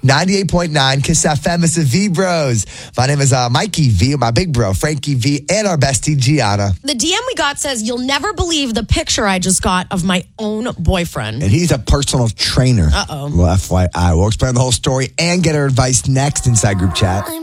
98.9 Kiss FM. It's the V Bros. My name is Mikey V, my big bro, Frankie V, and our bestie, Gianna. The DM we got says, you'll never believe the picture I just got of my own boyfriend. And he's a personal trainer. Uh-oh. Well, FYI. We'll explain the whole story and get our advice next inside group chat.